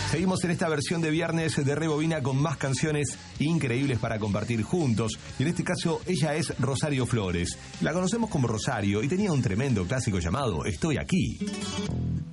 Seguimos en esta versión de viernes de Rebobina con más canciones increíbles para compartir juntos. Y en este caso, ella es Rosario Flores. La conocemos como Rosario y tenía un tremendo clásico llamado Estoy aquí.